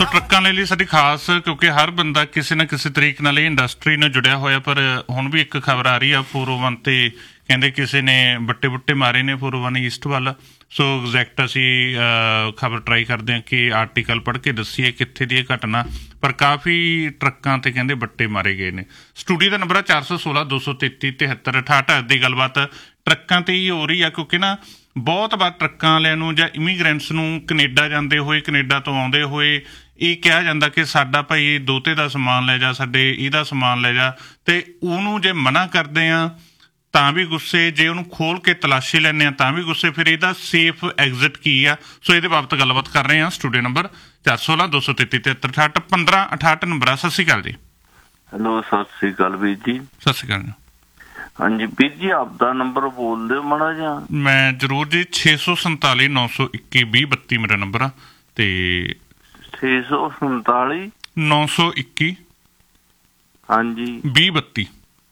ਸੋ ਟਰੱਕਾਂ ਲਈ ਸਾਡੀ ਖਾਸ, ਕਿਉਂਕਿ ਹਰ ਬੰਦਾ ਕਿਸੇ ਨਾ ਕਿਸੇ ਤਰੀਕੇ ਨਾਲ ਇਹ ਇੰਡਸਟਰੀ ਨਾਲ ਜੁੜਿਆ ਹੋਇਆ। ਪਰ ਹੁਣ ਵੀ ਇੱਕ ਖਬਰ ਆ ਰਹੀ ਆ 401 ਤੇ ਕਹਿੰਦੇ ਕਿਸੇ ਨੇ ਬੱਟੇ ਬੁੱਟੇ ਮਾਰੇ ਨੇ 401 ਈਸਟ ਵੱਲ। ਸੋ ਐਗਜ਼ੈਕਟ ਅਸੀਂ ਖਬਰ ਟਰਾਈ ਕਰਦੇ ਹਾਂ ਕਿ ਆਰਟੀਕਲ ਪੜ੍ਹ ਕੇ ਦੱਸੀਏ ਕਿੱਥੇ ਦੀ ਇਹ ਘਟਨਾ। ਪਰ ਕਾਫੀ ਟਰੱਕਾਂ ਤੇ ਕਹਿੰਦੇ ਬੱਟੇ ਮਾਰੇ ਗਏ ਨੇ। ਸਟੂਡੀਓ ਦਾ ਨੰਬਰ ਆ 416 233 73 68। ਅੱਜ ਦੀ ਗੱਲਬਾਤ ਟਰੱਕਾਂ ਤੇ ਹੀ ਹੋ ਰਹੀ ਆ, ਕਿਉਂਕਿ ਨਾ ਬਹੁਤ ਵਾਰ ਟਰੱਕਾਂ ਵਾਲਿਆਂ ਨੂੰ ਜਾਂ ਇਮੀਗ੍ਰੈਂਟਸ ਨੂੰ ਕਨੇਡਾ ਜਾਂਦੇ ਹੋਏ, ਕਨੇਡਾ ਤੋਂ ਆਉਂਦੇ ਹੋਏ ਇਹ ਕਿਹਾ ਜਾਂਦਾ ਕਿ ਸਾਡਾ ਭਾਈ ਦੋਤੇ ਦਾ ਸਮਾਨ ਲੈ ਜਾ, ਸਾਡੇ ਇਹਦਾ ਸਮਾਨ ਲੈ ਜਾ, ਤੇ ਉਹਨੂੰ ਜੇ ਮਨਾ ਕਰਦੇ ਆ ਤਾਂ ਵੀ ਗੁੱਸੇ, ਜੇ ਉਹਨੂੰ ਖੋਲ ਕੇ ਤਲਾਸ਼ੀ ਲੈਂਦੇ ਆ ਤਾਂ ਵੀ ਗੁੱਸੇ। ਫਿਰ ਇਹਦਾ ਸੇਫ ਐਗਜ਼ਿਟ ਕੀ ਆ? ਸੋ ਇਹਦੇ ਬਾਬਤ ਗੱਲਬਾਤ ਕਰ ਰਹੇ ਹਾਂ। ਸਟੂਡੀਓ ਨੰਬਰ 416 233 73 68 15 68 ਨੰਬਰ ਆ। ਸਤਿ ਸ਼੍ਰੀ ਅਕਾਲ ਜੀ। ਹੈਲੋ, ਸਤਿ ਸ਼੍ਰੀ ਅਕਾਲ ਵੀਰ ਜੀ। ਸਤਿ ਸ਼੍ਰੀ ਅਕਾਲ ਜੀ। ਹਾਂਜੀ ਵੀਰ ਜੀ, ਆਪਦਾ ਨੰਬਰ ਬੋਲ ਦਿਓ ਮਾੜਾ ਜਿਹਾ। ਮੈਂ ਜ਼ਰੂਰ ਜੀ। 647 921 2032 ਮੇਰਾ ਨੰਬਰ ਆ। ਤੇ 647 921 ਹਾਂਜੀ 2032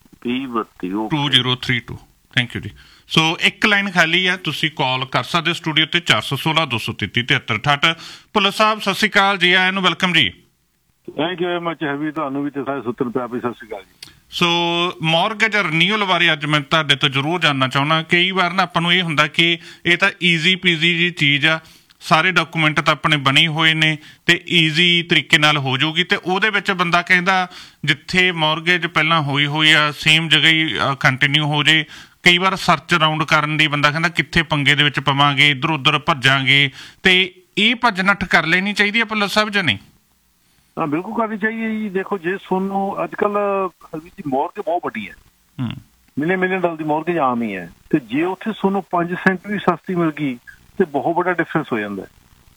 2032। ਥੈਂਕ ਯੂ ਜੀ। ਸੋ ਇੱਕ ਲਾਈਨ ਖਾਲੀ ਆ, ਤੁਸੀਂ ਕਾਲ ਕਰ ਸਕਦੇ ਹੋ ਸਟੂਡੀਓ ਤੇ 416 233 73 68। ਭੁੱਲਰ ਸਾਹਿਬ ਸਤਿ ਸ਼੍ਰੀ ਅਕਾਲ ਜੀ, ਆਇਆਂ ਨੂੰ ਵੈਲਕਮ ਜੀ। Thank you very much heavy, ਤੁਹਾਨੂੰ ਵੀ ਤੇ ਸਾਰੇ ਸੁੱਤਰ ਪਿਆ ਵੀ ਸਤਿ ਸ਼੍ਰੀ ਅਕਾਲ ਜੀ। ਸੋ ਮੌਰਗੇਜ ਰੀਨਿਊਅਲ ਬਾਰੇ ਅੱਜ ਮੈਂ ਤੁਹਾਡੇ ਤੋਂ ਜ਼ਰੂਰ ਜਾਣਨਾ ਚਾਹੁੰਦਾ। ਕਈ ਵਾਰ ਨਾ ਆਪਾਂ ਨੂੰ ਇਹ ਹੁੰਦਾ ਕਿ ਇਹ ਤਾਂ ਈਜ਼ੀ ਪੀਜ਼ੀ ਜੀ ਚੀਜ਼ ਆ, ਸਾਰੇ ਡਾਕੂਮੈਂਟ ਤਾਂ ਆਪਣੇ ਬਣੇ ਹੋਏ ਨੇ ਤੇ ਈਜ਼ੀ ਤਰੀਕੇ ਨਾਲ ਹੋ ਜਾਊਗੀ। ਤੇ ਉਹਦੇ ਵਿੱਚ ਬੰਦਾ ਕਹਿੰਦਾ ਜਿੱਥੇ ਮੌਰਗੇਜ ਪਹਿਲਾਂ ਹੋਈ ਆ ਸੇਮ ਜਗ੍ਹਾ ਹੀ ਕੰਟੀਨਿਊ ਹੋ ਜੇ। ਕਈ ਵਾਰ ਸਰਚ ਰਾਊਂਡ ਕਰਨ ਦੀ ਬੰਦਾ ਕਹਿੰਦਾ ਕਿੱਥੇ ਪੰਗੇ ਦੇ ਵਿੱਚ ਪਵਾਂਗੇ, ਇੱਧਰ ਉੱਧਰ ਭੱਜਾਂਗੇ। ਤੇ ਇਹ ਭੱਜ ਨੱਠ ਕਰ ਲੈਣੀ ਚਾਹੀਦੀ ਹੈ ਭੁੱਲਰ ਸਾਹਿਬ ਜਾਂ ਨਹੀਂ? ਹਾਂ ਬਿਲਕੁਲ ਕਰਨੀ ਚਾਹੀਏ ਜੀ। ਦੇਖੋ ਜੇ ਤੁਹਾਨੂੰ ਅੱਜ ਕੱਲ ਦੀ ਮੌਰਗੇਜ ਬਹੁਤ ਵੱਡੀ ਹੈ, ਮਿਲੀਅਨ ਡਾਲਰ ਦੀ ਮੌਰਗੇਜ ਆਮ ਹੀ ਹੈ। ਤੇ ਜੇ ਉੱਥੇ ਤੁਹਾਨੂੰ 5 ਸੈਂਟ ਵੀ ਸਸਤੀ ਮਿਲ ਗਈ ਤੇ ਬਹੁਤ ਵੱਡਾ ਡਿਫਰੈਂਸ ਹੋ ਜਾਂਦਾ।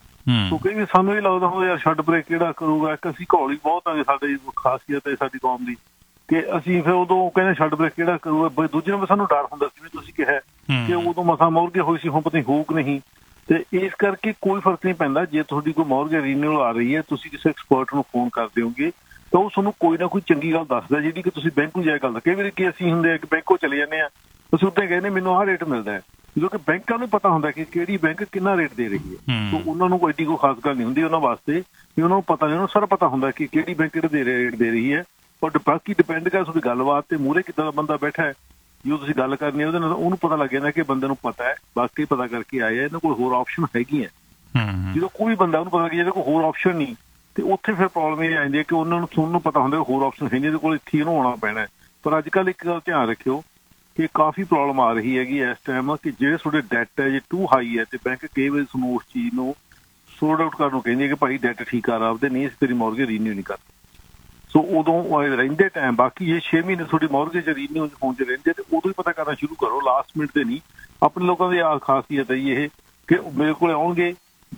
ਸੋ ਕਈ ਵਾਰ ਸਾਨੂੰ ਇਹ ਲੱਗਦਾ ਹੋ ਯਾਰ ਛੱਡ ਪਰੇ ਕਿਹੜਾ ਕਰੂਗਾ, ਇੱਕ ਅਸੀਂ ਘੌਲੀ ਬਹੁਤ ਆਂਗੇ, ਸਾਡੀ ਖਾਸੀਅਤ ਹੈ ਸਾਡੀ ਕੌਮ ਦੀ, ਕਿ ਅਸੀਂ ਫਿਰ ਉਦੋਂ ਕਹਿੰਦੇ ਛੱਡ ਪਰੇ ਕਿਹੜਾ ਕਰੂਗਾ। ਦੂਜੇ ਨੂੰ ਸਾਨੂੰ ਡਰ ਹੁੰਦਾ, ਜਿਵੇਂ ਤੁਸੀਂ ਕਿਹਾ ਕਿ ਉਦੋਂ ਮਸਾਂ ਮੌਰਗੇਜ ਹੋਈ ਸੀ, ਹੁਣ ਪਤਾ ਨਹੀਂ ਹੋਊ ਕਿ ਨਹੀਂ। ਤੇ ਇਸ ਕਰਕੇ ਕੋਈ ਫਰਕ ਨਹੀਂ ਪੈਂਦਾ। ਜੇ ਤੁਹਾਡੀ ਕੋਈ ਮੌਰਗੇਜ ਰੀਨਿਊਅਲ ਆ ਰਹੀ ਹੈ, ਤੁਸੀਂ ਕਿਸੇ ਐਕਸਪਰਟ ਨੂੰ ਫੋਨ ਕਰ ਦਿਓਗੇ ਤਾਂ ਉਹ ਤੁਹਾਨੂੰ ਕੋਈ ਨਾ ਕੋਈ ਚੰਗੀ ਗੱਲ ਦੱਸਦਾ, ਜਿਹੜੀ ਕਿ ਤੁਸੀਂ ਬੈਂਕ ਨੂੰ ਜਾ ਕੇ ਗੱਲ। ਕਈ ਵਾਰੀ ਕਿ ਅਸੀਂ ਹੁੰਦੇ ਆ ਕਿ ਬੈਂਕੋਂ ਚਲੇ ਜਾਂਦੇ ਹਾਂ, ਅਸੀਂ ਉੱਦਾਂ ਕਹਿੰਦੇ ਮੈਨੂੰ ਆਹ ਰੇਟ ਮਿਲਦਾ ਹੈ, ਕਿਉਂਕਿ ਬੈਂਕਾਂ ਨੂੰ ਪਤਾ ਹੁੰਦਾ ਕਿ ਕਿਹੜੀ ਬੈਂਕ ਕਿੰਨਾ ਰੇਟ ਦੇ ਰਹੀ ਹੈ। ਤਾਂ ਉਹਨਾਂ ਨੂੰ ਐਡੀ ਕੋਈ ਖਾਸ ਗੱਲ ਨਹੀਂ ਹੁੰਦੀ ਉਹਨਾਂ ਵਾਸਤੇ, ਵੀ ਉਹਨਾਂ ਨੂੰ ਪਤਾ ਨਹੀਂ, ਉਹਨਾਂ ਨੂੰ ਸਾਰਾ ਪਤਾ ਹੁੰਦਾ ਕਿ ਕਿਹੜੀ ਬੈਂਕ ਕਿਹੜੇ ਰੇਟ ਦੇ ਰਹੀ ਹੈ। ਔਰ ਬਾਕੀ ਡਿਪੈਂਡ ਕਰ ਤੁਹਾਡੀ ਗੱਲਬਾਤ ਤੇ ਮੂਹਰੇ ਕਿੱਦਾਂ ਦਾ ਬੰਦਾ ਬੈਠਾ ਹੈ, ਜੋ ਤੁਸੀਂ ਗੱਲ ਕਰਨੀ ਉਹਦੇ ਨਾਲ ਉਹਨੂੰ ਪਤਾ ਲੱਗ ਜਾਂਦਾ ਕਿ ਬੰਦੇ ਨੂੰ ਪਤਾ ਹੈ, ਬਾਕੀ ਪਤਾ ਕਰਕੇ ਆਏ ਆ ਇਹਨਾਂ ਕੋਲ ਹੋਰ ਆਪਸ਼ਨ ਹੈਗੀ ਹੈ। ਜਦੋਂ ਕੋਈ ਬੰਦਾ ਉਹਨੂੰ ਪਤਾ ਲੱਗ ਜਿਹਦੇ ਕੋਲ ਹੋਰ ਆਪਸ਼ਨ ਨਹੀਂ, ਤੇ ਉੱਥੇ ਫਿਰ ਪ੍ਰੋਬਲਮ ਇਹ ਆ ਜਾਂਦੀ ਹੈ ਕਿ ਉਹਨਾਂ ਨੂੰ ਤੁਹਾਨੂੰ ਪਤਾ ਹੁੰਦਾ ਹੋਰ ਆਪਸ਼ਨ ਹੈ ਨਹੀਂ, ਇਹਦੇ ਕੋਲ ਇੱਥੇ ਇਹਨੂੰ ਆਉਣਾ ਪੈਣਾ। ਪਰ ਅੱਜ ਕੱਲ੍ਹ ਇੱਕ ਗੱਲ ਧਿਆਨ ਰੱਖਿਓ ਕਿ ਕਾਫੀ ਪ੍ਰੋਬਲਮ ਆ ਰਹੀ ਹੈਗੀ ਇਸ ਟਾਈਮ, ਕਿ ਜਿਹੜੇ ਤੁਹਾਡੇ ਡੈਟ ਹੈ ਜੇ ਟੂ ਹਾਈ ਹੈ ਤੇ ਬੈਂਕ ਕਈ ਵਾਰੀ ਤੁਹਾਨੂੰ ਉਸ ਚੀਜ਼ ਨੂੰ ਸੋਰਟ ਆਊਟ ਕਰਨ ਨੂੰ ਕਹਿੰਦੀ ਹੈ ਕਿ ਭਾਈ ਡੈਟ ਠੀਕ ਕਰ ਆਪਦੇ, ਨਹੀਂ ਅਸੀਂ ਤੇਰੀ ਮੌਰਗੇਜ ਰੀਨਿਊ ਨਹੀਂ ਕਰਦੇ। ਸੋ ਉਦੋਂ ਰਹਿੰਦੇ ਟਾਈਮ, ਬਾਕੀ ਜੇ 6 ਮਹੀਨੇ ਤੁਹਾਡੀ ਮੌਰਗੇਜ ਰੀਨਿਊ ਹੋਣ 'ਚ ਰਹਿੰਦੇ ਤੇ ਉਦੋਂ ਹੀ ਪਤਾ ਕਰਨਾ ਸ਼ੁਰੂ ਕਰੋ, ਲਾਸਟ ਮਿੰਟ ਤੇ ਨਹੀਂ। ਆਪਣੇ ਲੋਕਾਂ ਦੀ ਆ ਖਾਸੀਅਤ ਹੈ ਇਹ ਕਿ ਮੇਰੇ ਕੋਲ ਆਉਣਗੇ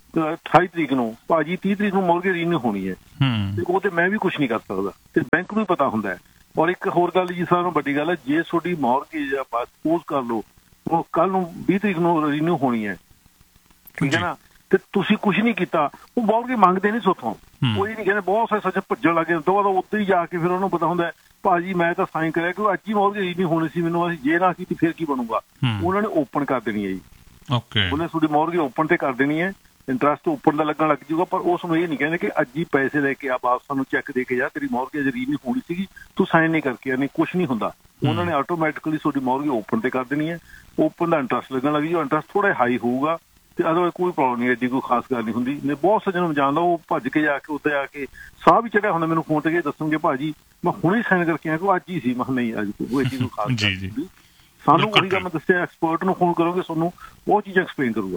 28 ਤਰੀਕ ਨੂੰ, ਭਾਜੀ 30 ਤਰੀਕ ਨੂੰ ਮੌਰਗੇਜ ਰੀਨਿਊ ਹੋਣੀ ਹੈ, ਤੇ ਉਹ ਤੇ ਮੈਂ ਵੀ ਕੁਛ ਨਹੀਂ ਕਰ ਸਕਦਾ, ਤੇ ਬੈਂਕ ਨੂੰ ਵੀ ਪਤਾ ਹੁੰਦਾ ਹੈ। ਔਰ ਇੱਕ ਹੋਰ ਗੱਲ ਜੀ ਸਾਰਿਆਂ ਨੂੰ ਵੱਡੀ ਗੱਲ ਹੈ, ਜੇ ਤੁਹਾਡੀ ਮੌਰਗੇਜ ਆਪਾਂ ਸਪੋਜ਼ ਕਰ ਲਓ ਉਹ ਕੱਲ ਨੂੰ 20 ਤਰੀਕ ਨੂੰ ਰੀਨਿਊ ਹੋਣੀ ਹੈ, ਠੀਕ ਹੈ ਨਾ, ਤੇ ਤੁਸੀਂ ਕੁਛ ਨਹੀਂ ਕੀਤਾ, ਉਹ ਮੌਰਗੇਜ ਮੰਗਦੇ ਨਹੀਂ ਸੋਥੋਂ। ਉਹ ਇਹ ਨਹੀਂ ਕਹਿੰਦੇ, ਬਹੁਤ ਸਾਰੇ ਸੱਚ ਭੱਜਣ ਲੱਗੇ ਤੋਂ ਬਾਅਦ ਉੱਧਰ ਹੀ ਜਾ ਕੇ ਫਿਰ ਉਹਨੂੰ ਪਤਾ ਹੁੰਦਾ ਭਾਜੀ ਮੈਂ ਤਾਂ ਸਾਈਨ ਕਰਿਆ ਕਿ ਅੱਜ ਹੀ ਮੌਰਗੇਜ ਰੀਨਿਊ ਹੋਣੀ ਸੀ, ਮੈਨੂੰ ਅਸੀਂ ਜੇ ਨਾ ਕੀਤੀ ਫਿਰ ਕੀ ਬਣੂਗਾ। ਉਹਨਾਂ ਨੇ ਓਪਨ ਕਰ ਦੇਣੀ ਹੈ ਜੀ, ਉਹਨੇ ਤੁਹਾਡੀ ਮੌਰਗੇਜ ਓਪਨ ਤੇ ਕਰ ਦੇਣੀ ਹੈ, ਇੰਟਰਸਟ ਓਪਨ ਦਾ ਲੱਗਣ ਲੱਗ ਜੂਗਾ। ਪਰ ਉਸ ਨੂੰ ਇਹ ਨਹੀਂ ਕਹਿੰਦੇ ਕਿ ਅੱਜ ਹੀ ਪੈਸੇ ਲੈ ਕੇ ਆ ਵਾਪਸ ਸਾਨੂੰ ਚੈੱਕ ਦੇ ਕੇ ਜਾ, ਤੇਰੀ ਮੌਰਗੇਜ ਰੀਨਿਊ ਹੋਣੀ ਸੀਗੀ ਤੂੰ ਸਾਈਨ ਨਹੀਂ ਕਰਕੇ ਆ, ਨਹੀਂ ਕੁਛ ਨਹੀਂ ਹੁੰਦਾ। ਉਹਨਾਂ ਨੇ ਆਟੋਮੈਟਿਕਲੀ ਤੁਹਾਡੀ ਮੌਰਗੇਜ ਓਪਨ ਤੇ ਕਰ ਦੇਣੀ ਹੈ, ਓਪਨ ਦਾ ਇੰਟਰਸਟ ਲੱਗਣ ਲੱਗ ਜੂ, ਇੰਟਰਸਟ ਥੋੜਾ ਹਾਈ ਹੋਊਗਾ ਤੇ ਅਦਰਵਾਈਜ਼ ਕੋਈ ਪ੍ਰੋਬਲਮ ਨਹੀਂ, ਐਡੀ ਕੋਈ ਖਾਸ ਗੱਲ ਨਹੀਂ ਹੁੰਦੀ। ਮੈਂ ਬਹੁਤ ਸੱਜਣ ਨੂੰ ਜਾਣਦਾ, ਉਹ ਭੱਜ ਕੇ ਜਾ ਕੇ ਉੱਤੇ ਆ ਕੇ ਸਾਹ ਵੀ ਚੜਿਆ ਹੁੰਦਾ, ਮੈਨੂੰ ਫੋਨ ਤੇ ਦੱਸਣਗੇ ਭਾਜੀ ਮੈਂ ਹੁਣੇ ਸਾਈਨ ਕਰਕੇ ਆਇਆ ਕਿ ਅੱਜ ਹੀ ਸੀ। ਮੈਂ ਨਹੀਂ ਅੱਜ ਕੋਈ ਐਡੀ ਕੋਈ ਖਾਸ ਗੱਲ ਨਹੀਂ। ਸਾਨੂੰ ਉਹੀ ਗੱਲ ਮੈਂ ਦੱਸਿਆ, ਐਕਸਪਰਟ ਨੂੰ ਫੋਨ ਕਰੋਗੇ ਤੁਹਾਨੂੰ ਬਹੁਤ ਚੀਜ਼ਾਂ ਐਕਸਪਲੇਨ ਕਰੂਗਾ।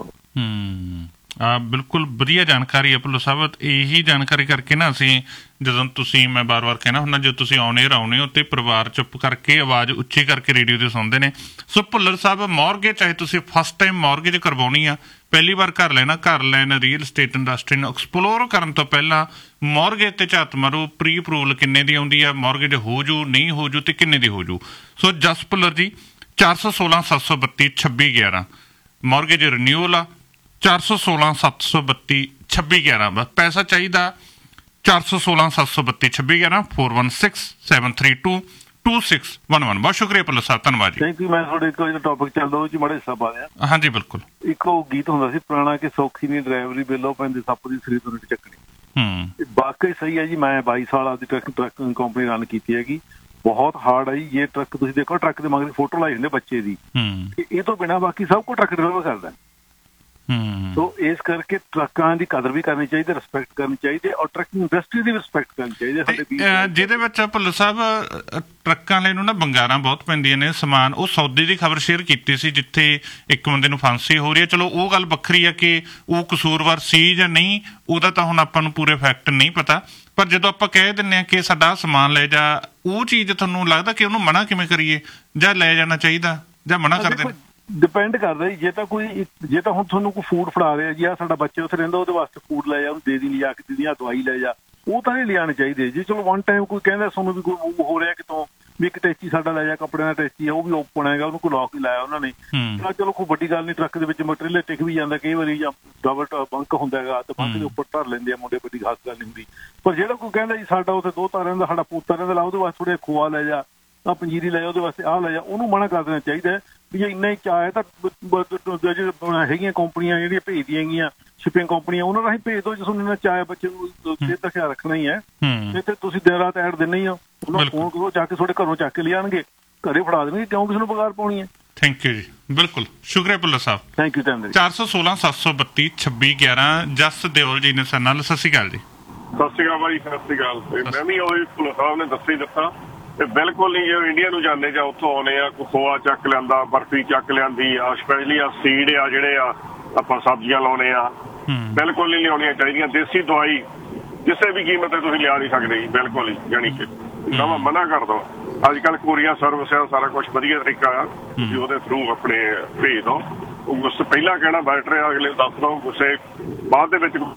ਬਿਲਕੁਲ ਵਧੀਆ ਜਾਣਕਾਰੀ ਹੈ ਭੁੱਲਰ ਸਾਹਿਬ। ਇਹੀ ਜਾਣਕਾਰੀ ਕਰਕੇ ਨਾ ਅਸੀਂ ਜਦੋਂ ਤੁਸੀਂ, ਮੈਂ ਵਾਰ ਕਹਿਣਾ ਹੁੰਦਾ, ਜਦੋਂ ਤੁਸੀਂ ਆਉਣੇ ਆਉਣੇ ਹੋ ਤੇ ਪਰਿਵਾਰ ਚੁੱਪ ਕਰਕੇ ਆਵਾਜ਼ ਉੱਚੀ ਕਰਕੇ ਰੇਡੀਓ ਤੇ ਸੁਣਦੇ ਨੇ। ਸੋ ਭੁੱਲਰ ਸਾਹਿਬ, ਮੌਰਗੇਜ ਚਾਹੇ ਤੁਸੀਂ ਫਸਟ ਟਾਈਮ ਮੌਰਗੇਜ ਕਰਵਾਉਣੀ ਆ, ਪਹਿਲੀ ਵਾਰ ਘਰ ਲੈਣਾ ਰੀਅਲ ਸਟੇਟ ਇੰਡਸਟਰੀ ਨੂੰ ਐਕਸਪਲੋਰ ਕਰਨ ਤੋਂ ਪਹਿਲਾਂ ਮੌਰਗੇਜ ਤੇ ਝਾਤ ਮਾਰੋ, ਪ੍ਰੀ ਅਪਰੂਵਲ ਕਿੰਨੇ ਦੀ ਆਉਂਦੀ ਆ, ਮੌਰਗੇਜ ਹੋ ਜੂ ਨਹੀਂ ਹੋ ਜੂ ਤੇ ਕਿੰਨੇ ਦੀ ਹੋ ਜੂ। ਸੋ ਜਸ ਭੁੱਲਰ ਜੀ 416 732 2611 ਮੌਰਗੇਜ ਰੀਨਿਊਅਲ ਆ, 416 732 2611 ਬਸ ਪੈਸਾ ਚਾਹੀਦਾ। 416 732 2611 416 732 2611। ਬਹੁਤ ਸ਼ੁਕਰੀਆ ਭੁੱਲਰ ਸਾਹਿਬ, ਧੰਨਵਾਦ ਜੀ। Thank you. ਮੈਂ ਤੁਹਾਡੇ ਇੱਕ ਟੌਪਿਕ ਚੱਲਦਾ ਉਹ 'ਚ ਮਾੜਾ ਹਿੱਸਾ ਪਾ ਦਿਆਂ। ਹਾਂਜੀ ਬਿਲਕੁਲ। ਇੱਕ ਉਹ ਗੀਤ ਹੁੰਦਾ ਸੀ ਪੁਰਾਣਾ ਕਿ ਸੌਖੀ ਨਹੀਂ ਡਰਾਈਵਰੀ, ਬਿੱਲੋ ਪੈਂਦੇ ਸੱਪ ਦੀ ਸਰੀ ਤੋਂ ਨਹੀਂ ਚੱਕਣੀ। ਵਾਕਈ ਸਹੀ ਹੈ ਜੀ। ਮੈਂ 22 ਸਾਲ ਆਪਦੀ ਟਰੱਕ ਕੰਪਨੀ ਰਨ ਕੀਤੀ ਹੈਗੀ। ਬਹੁਤ ਹਾਰਡ ਹੈ ਜੀ। ਜੇ ਟਰੱਕ ਤੁਸੀਂ ਦੇਖੋ, ਟਰੱਕ ਦੇ ਮਗਰ ਫੋਟੋ ਲਾਈ ਹੁੰਦੇ ਬੱਚੇ ਦੀ, ਇਹ ਤੋਂ ਬਿਨਾਂ ਬਾਕੀ ਸਭ ਕੁਝ ਟਰੱਕ ਡਿਲੀਵਰ ਕਰਦਾ। ਸੋ ਇਸ ਕਰਕੇ ਟਰੱਕਾਂ ਦੀ ਕਦਰ ਵੀ ਕਰਨੀ ਚਾਹੀਦੀ, ਰਿਸਪੈਕਟ ਕਰਨੀ ਚਾਹੀਦੀ, ਔਰ ਟਰੱਕਿੰਗ ਇੰਡਸਟਰੀ ਦੀ ਵੀ ਰਿਸਪੈਕਟ ਕਰਨੀ ਚਾਹੀਦੀ ਸਾਡੇ। ਜਿਹਦੇ ਵਿੱਚ ਭੁੱਲਰ ਸਾਹਿਬ ਟਰੱਕਾਂ ਵਾਲੇ ਨੂੰ ਨਾ ਬੰਗਾਰਾਂ ਬਹੁਤ ਪੈਂਦੀਆਂ ਨੇ ਸਮਾਨ। ਉਹ ਸੌਦੇ ਦੀ ਖਬਰ ਸ਼ੇਅਰ ਕੀਤੀ ਸੀ ਜਿੱਥੇ ਇੱਕ ਬੰਦੇ ਨੂੰ ਫਾਂਸੀ ਹੋ ਰਹੀ ਹੈ। ਚਲੋ ਉਹ ਗੱਲ ਵੱਖਰੀ ਆ ਕਿ ਉਹ ਕਸੂਰਵਾਰ ਸੀ ਜਾਂ ਨਹੀਂ, ਉਹਦਾ ਤਾਂ ਹੁਣ ਆਪਾਂ ਨੂੰ ਪੂਰੇ ਫੈਕਟ ਨਹੀਂ ਪਤਾ। ਪਰ ਜਦੋਂ ਆਪਾਂ ਕਹਿ ਦਿੰਦੇ ਹਾਂ ਕਿ ਸਾਡਾ ਸਮਾਨ ਲੈ ਜਾ, ਉਹ ਚੀਜ਼ ਤੁਹਾਨੂੰ ਲੱਗਦਾ ਕਿ ਉਹਨੂੰ ਮਨਾ ਕਿਵੇਂ ਕਰੀਏ, ਜਾਂ ਲੈ ਜਾਣਾ ਚਾਹੀਦਾ ਜਾਂ ਮਨਾ ਕਰ ਦੇਣਾ? ਡਿਪੈਂਡ ਕਰਦਾ ਜੀ। ਜੇ ਤਾਂ ਹੁਣ ਤੁਹਾਨੂੰ ਕੋਈ ਫੂਡ ਫੜਾ ਰਿਹਾ ਜੀ, ਆ ਸਾਡਾ ਬੱਚਾ ਉੱਥੇ ਰਹਿੰਦਾ, ਉਹਦੇ ਵਾਸਤੇ ਫੂਡ ਲੈ ਜਾ, ਉਹਨੂੰ ਦੇ ਦੀ ਲਿਜਾ ਕੇ ਦੇ, ਦਵਾਈ ਲੈ ਜਾ, ਉਹ ਤਾਂ ਨਹੀਂ ਲਿਜਾਣੇ ਚਾਹੀਦੇ ਜੀ। ਚਲੋ ਵਨ ਟਾਈਮ ਕੋਈ ਕਹਿੰਦਾ ਤੁਹਾਨੂੰ ਵੀ ਕੋਈ ਮੂਵ ਹੋ ਰਿਹਾ ਕਿਤੋਂ ਵੀ ਇੱਕ ਟੈਚੀ ਸਾਡਾ ਲੈ ਜਾ, ਕੱਪੜਿਆਂ ਦਾ ਟੈਚੀ ਆ, ਉਹ ਵੀ ਓਪਨ ਹੈਗਾ, ਉਹਨੂੰ ਕੋਈ ਲੌਕ ਨਹੀਂ ਲਾਇਆ ਉਹਨਾਂ ਨੇ, ਤਾਂ ਚਲੋ ਕੋਈ ਵੱਡੀ ਗੱਲ ਨਹੀਂ। ਟਰੱਕ ਦੇ ਵਿੱਚ ਮਟੀਰੀਅਲ ਟਿਕ ਵੀ ਜਾਂਦਾ ਕਈ ਵਾਰੀ, ਜਾਂ ਡਬਲ ਬੰਕ ਹੁੰਦਾ ਹੈਗਾ ਤੇ ਬੰਕ ਦੇ ਉੱਪਰ ਧਰ ਲੈਂਦੇ ਆ ਮੁੰਡੇ, ਵੱਡੀ ਖਾਸ ਗੱਲ ਨਹੀਂ ਹੁੰਦੀ। ਪਰ ਜਿਹੜਾ ਕੋਈ ਕਹਿੰਦਾ ਜੀ ਸਾਡਾ ਉੱਥੇ ਦੋਹਤਾ ਰਹਿੰਦਾ, ਸਾਡਾ ਪੋਤਾ ਰਹਿੰਦਾ, ਲਾ ਉਹਦੇ ਵਾਸਤੇ ਥੋੜ੍ਹਾ ਖੋਆ ਲੈ ਜਾ, ਆ ਪੰਜੀਰੀ ਲੈ ਜਾ, ਉਹਦੇ ਵਾਸਤੇ ਆਹ ਲੈ ਜਾ, ਉਹਨੂੰ ਮਨਾ ਕਰ ਦੇਣਾ ਚਾਹੀਦਾ ਹੈ ਵੀ ਜੇ ਇੰਨਾ ਹੀ ਚਾਅ ਹੈ ਤਾਂ ਹੈਗੀਆਂ ਕੰਪਨੀਆਂ ਜਿਹੜੀਆਂ ਭੇਜਦੀਆਂ ਹੈਗੀਆਂ, ਸ਼ਿਪਿੰਗ ਕੰਪਨੀਆਂ, ਉਹਨਾਂ ਰਾਹੀਂ ਭੇਜ ਦਿਓ। ਜੇ ਤੁਹਾਨੂੰ ਇੰਨਾ ਚਾਅ ਹੈ ਬੱਚੇ ਨੂੰ ਸਿਹਤ ਦਾ ਖਿਆਲ ਰੱਖਣਾ ਹੀ ਹੈ, ਤੇ ਤੁਸੀਂ ਦਿਨ ਰਾਤ ਐਡ ਦਿੰਦੇ ਹੀ ਹੋ, ਉਹਨਾਂ ਨੂੰ ਫੋਨ ਕਰੋ, ਜਾ ਕੇ ਤੁਹਾਡੇ ਘਰੋਂ ਚੱਕ ਕੇ ਲਿਆਉਣਗੇ, ਘਰੇ ਫੜਾ ਦੇਣਗੇ, ਕਿਉਂ ਕਿਸੇ ਨੂੰ ਬਗਾਰ ਪਾਉਣੀ ਹੈ। ਥੈਂਕ ਯੂ ਜੀ, ਬਿਲਕੁਲ ਸ਼ੁਕਰੀਆ ਭੁੱਲਰ ਸਾਹਿਬ। Thank you. 416 732 2611 ਜਸ ਦਿਓਲ ਜੀ ਨੇ ਸਾਡੇ ਨਾਲ। ਸਤਿ ਸ਼੍ਰੀ ਅਕਾਲ ਜੀ। ਸਤਿ ਸ਼੍ਰੀ ਅਕਾਲ ਭਾਈ, ਸਤਿ ਸ਼੍ਰੀ ਅਕਾਲ। ਮੈਂ ਵੀ ਉਹੀ ਭੁੱਲਰ ਸਾਹਿਬ ਨੇ ਦੱਸਿਆ ਤੇ ਬਿਲਕੁਲ ਨਹੀਂ। ਜੇ ਇੰਡੀਆ ਨੂੰ ਜਾਂਦੇ ਜਾਂ ਉੱਥੋਂ ਆਉਂਦੇ ਆ, ਖੋਆ ਚੱਕ ਲਿਆਂਦਾ, ਬਰਫੀ ਚੱਕ ਲਿਆਂਦੀ ਆ, ਸਪੈਸ਼ਲੀ ਆ ਸੀਡ ਆ ਜਿਹੜੇ ਆ ਆਪਾਂ ਸਬਜ਼ੀਆਂ ਲਾਉਣੇ ਆ, ਬਿਲਕੁਲ ਨਹੀਂ ਲਿਆਉਣੀਆਂ ਚਾਹੀਦੀਆਂ। ਦੇਸੀ ਦਵਾਈ ਕਿਸੇ ਵੀ ਕੀਮਤ ਤੇ ਤੁਸੀਂ ਲਿਆ ਨਹੀਂ ਸਕਦੇ ਜੀ, ਬਿਲਕੁਲ ਹੀ। ਜਾਣੀ ਕਿ ਨਵਾਂ ਮਨਾ ਕਰ ਦੋ। ਅੱਜ ਕੱਲ੍ਹ ਕੋਰੀਅਰ ਸਰਵਿਸ ਆ, ਸਾਰਾ ਕੁਛ ਵਧੀਆ ਤਰੀਕਾ ਆ, ਤੁਸੀਂ ਉਹਦੇ ਥਰੂ ਆਪਣੇ ਭੇਜ ਦੋ। ਗੁੱਸੇ ਪਹਿਲਾਂ ਕਹਿਣਾ ਬੈਟਰ ਆ, ਅਗਲੇ ਦੱਸ ਦੋ, ਗੁੱਸੇ ਬਾਅਦ ਦੇ ਵਿੱਚ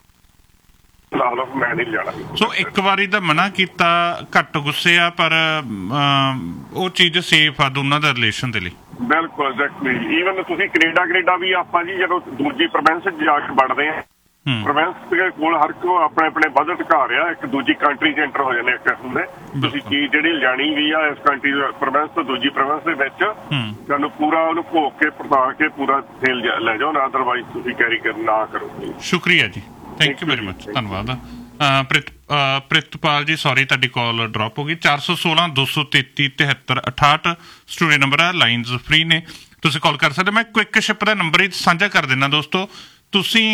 ਮੈਂ ਨਹੀਂ ਲਿਆਣਾ। ਸੋ ਇੱਕ ਵਾਰੀ ਤਾਂ ਮਨਾ ਕੀਤਾ, ਘੱਟ ਗੁੱਸੇ ਆ, ਪਰ ਉਹ ਚੀਜ਼ ਸੇਫ ਆ ਦੋਨਾਂ ਦਾ ਰਿਲੇਸ਼ਨ ਦੇ ਲਈ। ਬਿਲਕੁਲ ਐਗਜ਼ੈਕਟਲੀ। ਈਵਨ ਤੁਸੀਂ ਕੈਨੇਡਾ ਵੀ ਆਪਾਂ ਜੀ ਜਦੋਂ ਦੂਜੀ ਪ੍ਰੋਵਿੰਸ ਜਾ ਕੇ ਵੜਦੇ ਆ, ਪ੍ਰੋਵਿੰਸ ਦੇ ਕੋਲ ਹਰ ਕੋ ਆਪਣੇ ਆਪਣੇ ਬਜਟ ਘਰ ਆ, ਇੱਕ ਦੂਜੀ ਕੰਟਰੀ 'ਚ ਐਂਟਰ ਹੋ ਜਾਂਦੇ ਇੱਕ ਕਿਸਮ ਦੇ। ਤੁਸੀਂ ਚੀਜ਼ ਜਿਹੜੀ ਲਿਜਾਣੀ ਵੀ ਆ ਇਸ ਕੰਟਰੀ ਪ੍ਰੋਵਿੰਸ ਤੋਂ ਦੂਜੀ ਪ੍ਰੋਵਿੰਸ ਦੇ ਵਿੱਚ, ਤੁਹਾਨੂੰ ਪੂਰਾ ਉਹਨੂੰ ਭੋਗ ਕੇ ਪਰਤਾ ਕੇ ਪੂਰਾ ਤੇਲ ਲੈ ਜਾਓ ਨਾ, ਅਦਰਵਾਈਜ਼ ਤੁਸੀਂ ਕੈਰੀ ਨਾ ਕਰੋ। ਸ਼ੁਕਰੀਆ ਜੀ, ਥੈਂਕ ਯੂ ਵੈਰੀ ਮਚ, ਧੰਨਵਾਦ। ਪ੍ਰਿਤਪਾਲ ਜੀ, ਸੌਰੀ ਤੁਹਾਡੀ ਕਾਲ ਡ੍ਰੌਪ ਹੋ ਗਈ। 416 233 73 68 ਸਟੂਡੀਓ ਨੰਬਰ ਆ, ਲਾਈਨਸ ਫ੍ਰੀ ਨੇ, ਤੁਸੀਂ ਕਾਲ ਕਰ ਸਕਦੇ। ਮੈਂ ਕੁਇਕ ਸ਼ਿਪ ਦਾ ਨੰਬਰ ਹੀ ਸਾਂਝਾ ਕਰ ਦਿੰਦਾ ਦੋਸਤੋ। ਤੁਸੀਂ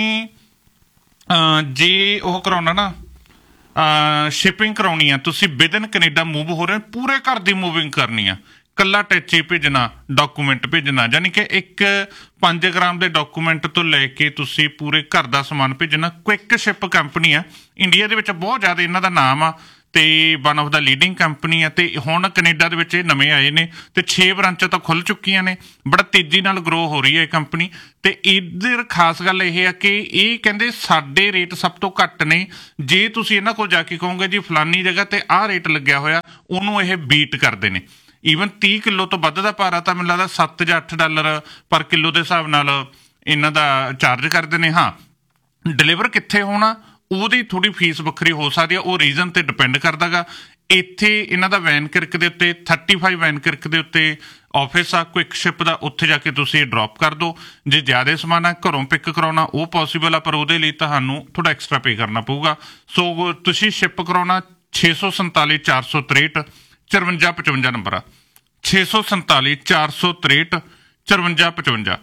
ਜੇ ਉਹ ਕਰਾਉਣਾ ਨਾ, ਸ਼ਿਪਿੰਗ ਕਰਾਉਣੀ ਆ, ਤੁਸੀਂ ਵਿਦਨ ਕੈਨੇਡਾ ਮੂਵ ਹੋ ਰਹੇ, ਪੂਰੇ ਘਰ ਦੀ ਮੂਵਿੰਗ ਕਰਨੀ ਆ, ਕੱਲਾ ਟੈਚੀ ਭੇਜਣਾ, ਡਾਕੂਮੈਂਟ ਭੇਜਣਾ, ਯਾਨੀ ਕਿ ਇੱਕ 5 ਗ੍ਰਾਮ ਦੇ ਡਾਕੂਮੈਂਟ ਤੋਂ ਲੈ ਕੇ ਤੁਸੀਂ ਪੂਰੇ ਘਰ ਦਾ ਸਮਾਨ ਭੇਜਣਾ। ਕੁਇਕ ਸ਼ਿਪ ਕੰਪਨੀ ਆ, ਇੰਡੀਆ ਦੇ ਵਿੱਚ ਬਹੁਤ ਜ਼ਿਆਦਾ ਇਹਨਾਂ ਦਾ ਨਾਮ ਆ ਤੇ one of the leading company ਆ। ਤੇ ਹੁਣ ਕੈਨੇਡਾ ਦੇ ਵਿੱਚ ਇਹ ਨਵੇਂ ਆਏ ਨੇ ਤੇ 6 ਬ੍ਰਾਂਚਾਂ ਤਾਂ ਖੁੱਲ ਚੁੱਕੀਆਂ ਨੇ, ਬੜਾ ਤੇਜ਼ੀ ਨਾਲ ਗਰੋ ਹੋ ਰਹੀ ਹੈ ਇਹ ਕੰਪਨੀ। ਤੇ ਇਧਰ ਖਾਸ ਗੱਲ ਇਹ ਆ ਕਿ ਇਹ ਕਹਿੰਦੇ ਸਾਡੇ ਰੇਟ ਸਭ ਤੋਂ ਘੱਟ ਨੇ। ਜੇ ਤੁਸੀਂ ਇਹਨਾਂ ਕੋਲ ਜਾ ਕੇ ਕਹੋਗੇ ਜੀ ਫਲਾਨੀ ਜਗ੍ਹਾ ਤੇ ਆਹ ਰੇਟ ਲੱਗਿਆ ਹੋਇਆ, ਉਹਨੂੰ ਇਹ ਬੀਟ ਕਰਦੇ ਨੇ। ਈਵਨ 30 ਕਿਲੋ ਤੋਂ ਵੱਧ ਦਾ ਭਾਰਾ ਤਾਂ ਮੈਨੂੰ ਲੱਗਦਾ $7 ਜਾਂ $8 ਪਰ ਕਿਲੋ ਦੇ ਹਿਸਾਬ ਨਾਲ ਇਹਨਾਂ ਦਾ ਚਾਰਜ ਕਰਦੇ ਨੇ। ਹਾਂ, ਡਿਲੀਵਰ ਕਿੱਥੇ ਹੋਣਾ ਉਹਦੀ ਥੋੜ੍ਹੀ ਫੀਸ ਵੱਖਰੀ ਹੋ ਸਕਦੀ ਆ, ਉਹ ਰੀਜ਼ਨ ਤੇ ਡਿਪੈਂਡ ਕਰਦਾ ਗਾ। ਇੱਥੇ ਇਹਨਾਂ ਦਾ ਵੈਨਕਿਰਕ ਦੇ ਉੱਤੇ 35 ਵੈਨਕਿਰਕ ਦੇ ਉੱਤੇ ਆਫਿਸ ਆ ਕੁਇਕ ਸ਼ਿਪ ਦਾ, ਉੱਥੇ ਜਾ ਕੇ ਤੁਸੀਂ ਡ੍ਰੌਪ ਕਰ ਦਿਓ। ਜੇ ਜ਼ਿਆਦਾ ਸਮਾਨ ਆ ਘਰੋਂ ਪਿਕ ਕਰਾਉਣਾ ਉਹ ਪੋਸੀਬਲ ਆ, ਪਰ ਉਹਦੇ ਲਈ ਤੁਹਾਨੂੰ ਥੋੜ੍ਹਾ ਐਕਸਟਰਾ ਪੇ ਕਰਨਾ ਪਊਗਾ। ਸੋ ਤੁਸੀਂ ਸ਼ਿਪ ਕਰਾਉਣਾ 647 463 5455 ਨੰਬਰ ਆ, 647 463 5455,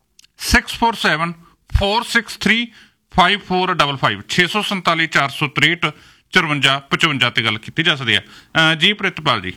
647 463 5455, 647 463 5455 ਤੇ ਗੱਲ ਕੀਤੀ ਜਾ ਸਕਦੀ ਹੈ। ਜੀ ਪ੍ਰਿਤਪਾਲ ਜੀ।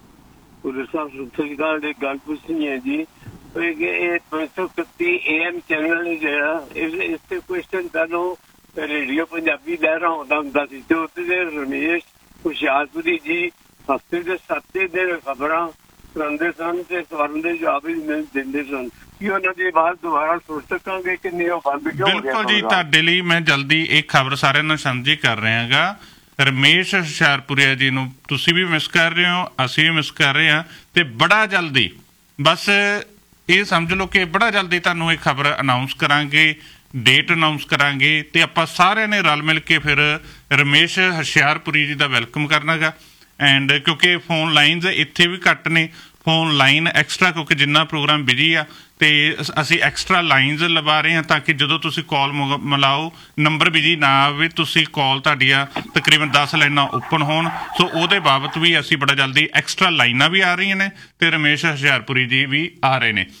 ਸਾਹਿਬ ਗੱਲ ਪੁੱਛਣੀ ਹੈ ਜੀ, ਇਹ 531 AM ਚੈਨਲ ਜਿਹੜਾ ਇਸ ਤੇ ਕੁਐਸਚਨ ਕਰੋ, ਰੇਡੀਓ ਪੰਜਾਬੀ ਲੈ ਰਹਾ ਹੁੰਦਾ ਸੀ ਤੇ ਉੱਥੇ ਰਮੇਸ਼ ਹੁਸ਼ਿਆਰਪੁਰੀ ਜੀ ਹਫ਼ਤੇ ਦੇ 7 ਦਿਨ ਖਬਰਾਂ ਸੁਣਾਉਂਦੇ ਸਨ ਤੇ ਸਵਾਲਾਂ ਦੇ ਜਵਾਬ ਵੀ ਦਿੰਦੇ ਸਨ। ਕੀ ਉਹਨਾਂ ਦੀ ਬਾਤ ਦੁਬਾਰਾ ਸੋਚ ਸਕਾਂਗੇ ਕਿ ਨਹੀਂ, ਉਹ ਬੰਦ ਕਿਉਂ ਹੋ ਗਿਆ? ਬਿਲਕੁਲ ਜੀ, ਤੁਹਾਡੇ ਲਈ ਮੈਂ ਜਲਦੀ ਇਹ ਖਬਰ ਸਾਰਿਆਂ ਨਾਲ ਸਾਂਝੀ ਕਰ ਰਿਹਾ ਗਾ। ਰਮੇਸ਼ ਹੁਸ਼ਿਆਰਪੁਰੀਆ ਜੀ ਨੂੰ ਤੁਸੀਂ ਵੀ ਮਿਸ ਕਰ ਰਹੇ ਹੋ, ਅਸੀਂ ਵੀ ਮਿਸ ਕਰ ਰਹੇ ਹਾਂ, ਤੇ ਬੜਾ ਜਲਦੀ, ਬਸ ਇਹ ਸਮਝ ਲਓ ਕਿ ਬੜਾ ਜਲਦੀ ਤੁਹਾਨੂੰ ਇਹ ਖਬਰ ਅਨਾਊਂਸ ਕਰਾਂਗੇ, ਡੇਟ ਅਨਾਊਂਸ ਕਰਾਂਗੇ, ਤੇ ਆਪਾਂ ਸਾਰਿਆਂ ਨੇ ਰਲ ਮਿਲ ਕੇ ਫਿਰ ਰਮੇਸ਼ ਹੁਸ਼ਿਆਰਪੁਰੀ ਜੀ ਦਾ ਵੈਲਕਮ ਕਰਨਾ ਗਾ। ਐਂਡ ਕਿਉਂਕਿ ਫੋਨ ਲਾਈਨਸ ਇੱਥੇ ਵੀ ਘੱਟ ਨੇ, ਫੋਨ ਲਾਈਨ ਐਕਸਟਰਾ, ਕਿਉਂਕਿ ਜਿੰਨਾ ਪ੍ਰੋਗਰਾਮ ਬਿਜੀ ਆ ਤੇ ਅਸੀਂ ਐਕਸਟਰਾ ਲਾਈਨਸ ਲਵਾ ਰਹੇ ਹਾਂ ਤਾਂ ਕਿ ਜਦੋਂ ਤੁਸੀਂ ਕਾਲ ਮਿਲਾਓ ਨੰਬਰ ਬਿਜੀ ਨਾ ਆਵੇ, ਤੁਸੀਂ ਕਾਲ ਤੁਹਾਡੀਆਂ ਤਕਰੀਬਨ 10 ਲਾਈਨਾਂ ਓਪਨ ਹੋਣ। ਸੋ ਉਹਦੇ ਬਾਬਤ ਵੀ ਅਸੀਂ ਬੜਾ ਜਲਦੀ ਐਕਸਟਰਾ ਲਾਈਨਾਂ ਵੀ ਆ ਰਹੀਆਂ ਨੇ ਤੇ ਰਮੇਸ਼ ਹੁਸ਼ਿਆਰਪੁਰੀ ਜੀ ਵੀ ਆ ਰਹੇ ਨੇ।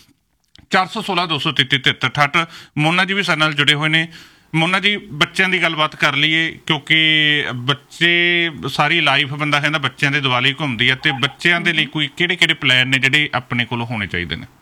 416 233 7368 ਮੋਨਾ ਜੀ ਵੀ ਸਾਡੇ ਨਾਲ ਜੁੜੇ ਹੋਏ ਨੇ। ਮੋਨਾ ਜੀ, ਬੱਚਿਆਂ ਦੀ ਗੱਲਬਾਤ ਕਰ ਲਈਏ ਕਿਉਂਕਿ ਬੱਚੇ ਸਾਰੀ ਲਾਈਫ ਬੰਦਾ ਕਹਿੰਦਾ ਬੱਚਿਆਂ ਦੇ ਦੁਆਲੇ ਘੁੰਮਦੀ ਹੈ, ਤੇ ਬੱਚਿਆਂ ਦੇ ਲਈ ਕੋਈ ਕਿਹੜੇ ਪਲਾਨ ਨੇ ਜਿਹੜੇ ਆਪਣੇ ਕੋਲ ਹੋਣੇ ਚਾਹੀਦੇ ਨੇ?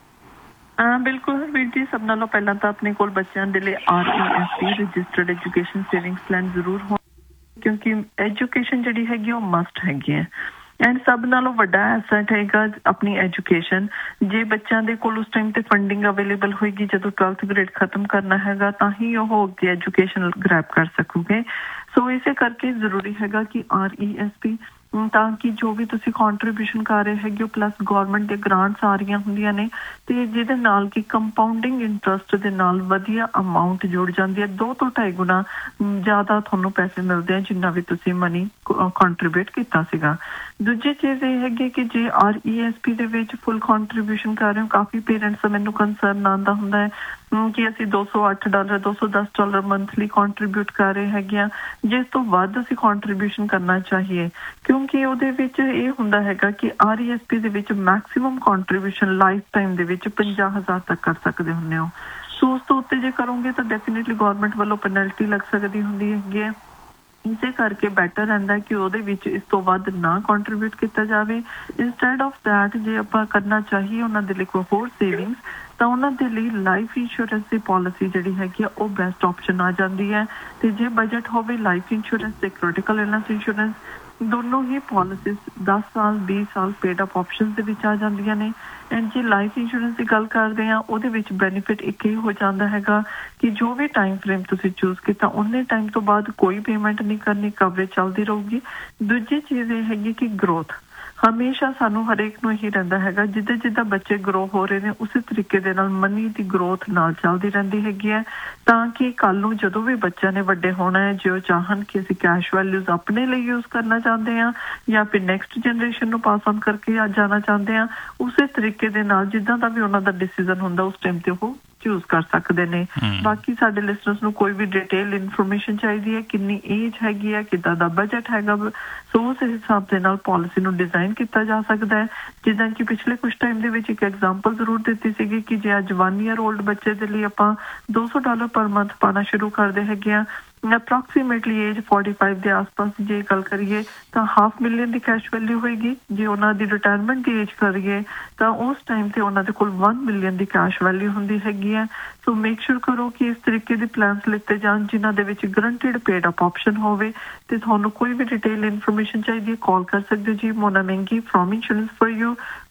ਬਿਲਕੁਲ ਵੀਰ ਜੀ, ਸਭ ਨਾਲੋਂ ਪਹਿਲਾਂ ਤਾਂ ਆਪਣੇ ਕੋਲ ਬੱਚਿਆਂ ਦੇ ਲਈ RESP registered education savings plan ਜ਼ਰੂਰ ਹੋ, ਕਿਉਂਕਿ ਐਜੂਕੇਸ਼ਨ ਜਿਹੜੀ ਹੈਗੀ ਉਹ ਮਸਟ ਹੈਗੀ ਹੈ ਐਂਡ ਸਭ ਨਾਲੋਂ ਵੱਡਾ ਐਸੈਟ ਹੈਗਾ ਆਪਣੀ ਐਜੂਕੇਸ਼ਨ। ਜੇ ਬੱਚਿਆਂ ਦੇ ਕੋਲ ਉਸ ਟਾਈਮ ਤੇ ਫੰਡਿੰਗ ਅਵੇਲੇਬਲ ਹੋਏਗੀ ਜਦੋਂ 12th ਗ੍ਰੇਡ ਖਤਮ ਕਰਨਾ ਹੈਗਾ ਤਾਂ ਹੀ ਉਹ ਅੱਗੇ ਐਜੂਕੇਸ਼ਨ ਗ੍ਰੈਬ ਕਰ ਸਕੂਗੇ। ਸੋ ਇਸੇ ਕਰਕੇ ਜ਼ਰੂਰੀ ਹੈਗਾ ਕਿ RESP ਤਾਂ ਕਿ ਜੋ ਵੀ ਤੁਸੀਂ ਕੰਟਰੀਬਿਊਸ਼ਨ ਕਰ ਰਹੇ ਹੈਗੇ ਹੋ ਪਲੱਸ ਗਵਰਨਮੈਂਟ ਦੇ ਗ੍ਰਾਂਟਸ ਆ ਰਹੀਆਂ ਹੁੰਦੀਆਂ ਨੇ ਤੇ ਜਿਹਦੇ ਨਾਲ ਕਿ ਕੰਪਾਊਂਡਿੰਗ ਇੰਟਰਸਟ ਦੇ ਨਾਲ ਵਧੀਆ ਅਮਾਉਂਟ ਜੁੜ ਜਾਂਦੀ ਹੈ, 2 ਤੋਂ 2.5 ਗੁਣਾ ਜ਼ਿਆਦਾ ਤੁਹਾਨੂੰ ਪੈਸੇ ਮਿਲਦੇ ਆ ਜਿੰਨਾ ਵੀ ਤੁਸੀਂ ਮਨੀ ਕੰਟਰੀਬਿਊਟ ਕੀਤਾ ਸੀਗਾ। ਦੂਜੀ ਚੀਜ਼ ਇਹ ਹੈਗੀ ਕਿ ਜੇ RESP ਦੇ ਵਿੱਚ ਫੁੱਲ ਕੰਟਰੀਬਿਊਸ਼ਨ ਕਰ ਰਹੇ ਹੋ, ਕਾਫੀ ਪੇਰੈਂਟਸ ਦਾ ਮੈਨੂੰ ਕੰਸਰਨ ਆਉਂਦਾ ਹੁੰਦਾ ਹੈ ਕਿ ਅਸੀਂ $208 $210 ਮੰਥਲੀ ਕੰਟਰੀਬਿਊਟ ਕਰ ਰਹੇ ਹੈਗੇ ਆ, ਜਿਸ ਤੋਂ ਵੱਧ ਅਸੀਂ ਕੰਟਰੀਬਿਊਸ਼ਨ ਕਰਨਾ ਚਾਹੀਏ ਕਿਉਂਕਿ ਉਹਦੇ ਵਿੱਚ ਇਹ ਹੁੰਦਾ ਹੈਗਾ ਕਿ RESP ਦੇ ਵਿੱਚ ਮੈਕਸਿਮਮ ਕੰਟਰੀਬਿਊਸ਼ਨ ਲਾਈਫ ਟਾਈਮ ਦੇ ਵਿੱਚ 50,000 ਤੱਕ ਕਰ ਸਕਦੇ ਹੁੰਦੇ ਹੋ। ਸੋ ਉਸ ਤੋਂ ਉੱਤੇ ਜੇ ਕਰੋਗੇ ਤਾਂ ਡੈਫੀਨੇਟਲੀ ਗਵਰਨਮੈਂਟ ਵੱਲੋਂ ਪੈਨਲਟੀ ਲੱਗ ਸਕਦੀ ਹੁੰਦੀ ਹੈਗੀ ਹੈ। ਇਸੇ ਕਰਕੇ ਬੈਟਰ ਰਹਿੰਦਾ ਕਿ ਉਹਦੇ ਵਿੱਚ ਇਸ ਤੋਂ ਵੱਧ ਨਾ ਕੰਟਰੀਬਿਊਟ ਕੀਤਾ ਜਾਵੇ। ਇੰਸਟੈਡ ਆਫ ਦੈਟ ਜੇ ਆਪਾਂ ਕਰਨਾ ਚਾਹੀਏ ਉਹਨਾਂ ਦੇ ਲਈ ਕੋਈ ਹੋਰ ਸੇਵਿੰਗਸ ਤਾਂ ਉਹਨਾਂ ਦੇ ਲਈ ਲਾਈਫ ਇੰਸ਼ੋਰੈਂਸ ਦੀ ਪਾਲਿਸੀ ਜਿਹੜੀ ਹੈਗੀ ਆ ਉਹ ਬੈਸਟ ਆਪਸ਼ਨ ਆ ਜਾਂਦੀ ਹੈ। ਤੇ ਜੇ ਬਜਟ ਹੋਵੇ ਲਾਈਫ ਇੰਸ਼ੋਰੈਂਸ ਤੇ ਕ੍ਰਿਟੀਕਲ ਇਲਨੈਸ ਇੰਸ਼ੋਰੈਂਸ ਦੋਨੋਂ ਹੀ ਪਾਲਿਸੀਜ਼ 10 ਸਾਲ 20 ਸਾਲ ਪੇਡ ਅਪ ਆਪਸ਼ਨਸ ਦੇ ਵਿੱਚ ਆ ਜਾਂਦੀਆਂ ਨੇ। ਐਂਡ ਜੇ ਲਾਈਫ ਇੰਸ਼ੋਰੈਂਸ ਦੀ ਗੱਲ ਕਰਦੇ ਆ ਉਹਦੇ ਵਿੱਚ ਬੈਨੀਫਿਟ ਇੱਕ ਹੀ ਹੋ ਜਾਂਦਾ ਹੈਗਾ ਕਿ ਜੋ ਵੀ ਟਾਈਮ ਫਰੇਮ ਤੁਸੀਂ ਚੂਜ਼ ਕੀਤਾ ਉਹਨੇ ਟਾਈਮ ਤੋਂ ਬਾਅਦ ਕੋਈ ਪੇਮੈਂਟ ਨਹੀਂ ਕਰਨੀ, ਕਵਰੇਜ ਚੱਲਦੀ ਰਹੂਗੀ। ਦੂਜੀ ਚੀਜ਼ ਇਹ ਹੈਗੀ ਕਿ ਗਰੋਥ ਹਮੇਸ਼ਾ ਸਾਨੂੰ ਹਰੇਕ ਨੂੰ ਇਹੀ ਰਹਿੰਦਾ ਹੈਗਾ ਜਿੱਦਾਂ ਬੱਚੇ ਗਰੋ ਹੋ ਰਹੇ ਨੇ ਉਸੇ ਤਰੀਕੇ ਦੇ ਨਾਲ ਮਨੀ ਦੀ ਗਰੋਥ ਨਾਲ ਚੱਲਦੀ ਰਹਿੰਦੀ ਹੈਗੀ ਹੈ ਤਾਂ ਕਿ ਕੱਲ ਨੂੰ ਜਦੋਂ ਵੀ ਬੱਚਿਆਂ ਨੇ ਵੱਡੇ ਹੋਣਾ ਹੈ ਜੇ ਉਹ ਚਾਹਣ ਕਿ ਅਸੀਂ ਕੈਸ਼ ਵੈਲਿਊਜ਼ ਆਪਣੇ ਲਈ ਯੂਜ਼ ਕਰਨਾ ਚਾਹੁੰਦੇ ਹਾਂ ਜਾਂ ਫਿਰ ਨੈਕਸਟ ਜਨਰੇਸ਼ਨ ਨੂੰ ਪਾਸ ਆਨ ਕਰਕੇ ਜਾਣਾ ਚਾਹੁੰਦੇ ਹਾਂ ਉਸੇ ਤਰੀਕੇ ਦੇ ਨਾਲ ਜਿੱਦਾਂ ਦਾ ਵੀ ਉਹਨਾਂ ਦਾ ਡਿਸੀਜ਼ਨ ਹੁੰਦਾ ਉਸ ਟਾਈਮ ਤੇ ਉਹ ਚੂਜ਼ ਕਰ ਸਕਦੇ ਨੇ। ਬਾਕੀ ਸਾਡੇ ਲਿਸਨਰਸ ਨੂੰ ਕੋਈ ਵੀ ਡਿਟੇਲ ਇਨਫੋਰਮੇਸ਼ਨ ਚਾਹੀਦੀ ਹੈ, ਕਿੰਨੀ ਏਜ ਹੈਗੀ ਹੈ, ਕਿੱਦਾਂ ਦਾ ਬਜਟ ਹੈਗਾ, ਸੋ ਉਸ ਹਿਸਾਬ ਦੇ ਨਾਲ ਪਾਲਿਸੀ ਨੂੰ ਡਿਜ਼ਾਈਨ ਕੀਤਾ ਜਾ ਸਕਦਾ ਹੈ। ਜਿੱਦਾਂ ਕਿ ਪਿਛਲੇ ਕੁਝ ਟਾਈਮ ਦੇ ਵਿੱਚ ਇੱਕ ਐਗਜ਼ਾਮਪਲ ਜ਼ਰੂਰ ਦਿੱਤੀ ਸੀਗੀ ਕਿ ਜੇ ਅੱਜ 1 year old ਬੱਚੇ ਦੇ ਲਈ ਆਪਾਂ $200 ਪਰ ਮੰਥ ਪਾਣਾ ਸ਼ੁਰੂ ਕਰਦੇ ਹੈਗੇ ਆ ਅਪਰੋਕਸੀਮੇਟਲੀ ਏਜ 45 ਦੇ ਆਸ-ਪਾਸ ਜੇ ਗੱਲ ਕਰੀਏ ਤਾਂ $500,000 ਦੀ ਕੈਸ਼ ਵੈਲਿਊ ਹੋਏਗੀ। ਜੇ ਉਹਨਾਂ ਦੀ ਰਿਟਾਇਰਮੈਂਟ ਦੀ ਏਜ ਕਰੀਏ ਤਾਂ ਉਸ ਟਾਈਮ ਤੇ ਉਹਨਾਂ ਦੇ ਕੋਲ $1 million ਦੀ ਕੈਸ਼ ਵੈਲਿਊ ਹੁੰਦੀ ਹੈਗੀ ਹੈ। ਸੋ ਮੇਕ ਸ਼ੋਰ ਕਰੋ ਕਿ ਇਸ ਤਰੀਕੇ ਦੇ ਪਲਾਨਸ ਲਿੱਤੇ ਜਾਣ ਜਿਨ੍ਹਾਂ ਦੇ ਵਿੱਚ ਗਰੰਟਿਡ ਪੇਡ ਅਪ ਆਪਸ਼ਨ ਹੋਵੇ। ਤੇ ਤੁਹਾਨੂੰ ਕੋਈ ਵੀ ਡਿਟੇਲ ਇਨਫੋਰਮੇਸ਼ਨ ਚਾਹੀਦੀ ਹੈ ਕਾਲ ਕਰ ਸਕਦੇ ਹੋ ਜੀ। ਮੋਨਾ ਮਹਿੰਗੀ ਫਰੋਮ ਇੰਸ਼ੋਰੈਂਸ ਫॉर ਯੂ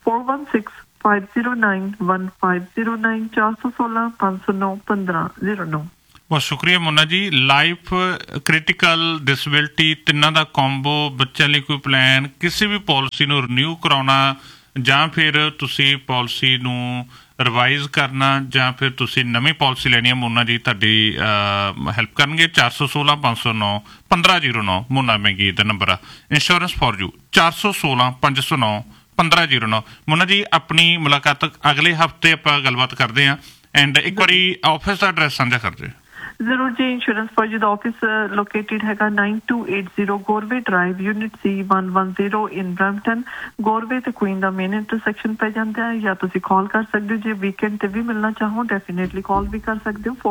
4165091509 416 509 1509। ਬਹੁਤ ਸ਼ੁਕਰੀਆ ਮੋਨਾ ਜੀ। ਲਾਈਫ ਕ੍ਰਿਟੀਕਲ ਡਿਸੇਬਿਲਟੀ ਤਿੰਨਾਂ ਦਾ ਕੰਬੋ ਬੱਚਿਆਂ ਲਈ ਕੋਈ ਪਲਾਨ ਕਿਸੇ ਵੀ ਪਾਲਿਸੀ ਨੂੰ ਰੀਨਿਊ ਕਰਾਉਣਾ ਜਾਂ ਫਿਰ ਤੁਸੀਂ ਪਾਲਿਸੀ ਨੂੰ ਰਿਵਾਈਜ਼ ਕਰਨਾ ਜਾਂ ਫਿਰ ਤੁਸੀਂ ਨਵੀਂ ਪਾਲਿਸੀ ਲੈਣੀ ਹੈ ਮੋਨਾ ਜੀ ਤੁਹਾਡੀ ਹੈਲਪ ਕਰਨਗੇ। 416 509 1509 ਮੋਨਾ ਮਹਿੰਗੀ ਦਾ ਨੰਬਰ ਆ। Insurance for you 416 509 1509। ਮੋਨਾ ਜੀ ਆਪਣੀ ਮੁਲਾਕਾਤ ਅਗਲੇ ਹਫਤੇ ਆਪਾਂ ਗੱਲਬਾਤ ਕਰਦੇ ਹਾਂ ਐਂਡ ਇੱਕ ਵਾਰੀ ਆਫਿਸ ਦਾ ਐਡਰੈਸ ਸਾਂਝਾ ਕਰ ਦਿਓ। ਜ਼ਰੂਰ ਜੀ। Insurance for you the office located ਹੈਗਾ 9280 ਗੋਰਵੇ ਡਰਾਈਵ ਯੂਨਿਟ C110 ਇਨ ਬ੍ਰੈਂਪਟਨ। ਗੋਰਵੇ ਤੇ ਕੁਈਨ ਦਾ ਮੇਨ ਇੰਟਰਸੈਕਸ਼ਨ ਪੈ ਜਾਂਦਾ ਹੈ ਜਾਂ ਤੁਸੀਂ ਕਾਲ ਕਰ ਸਕਦੇ ਹੋ। ਜੇ ਵੀਕਐਂਡ ਤੇ ਵੀ ਮਿਲਣਾ ਚਾਹੋ ਡੈਫੀਨੇਟਲੀ ਕਾਲ ਵੀ ਕਰ ਸਕਦੇ ਹੋ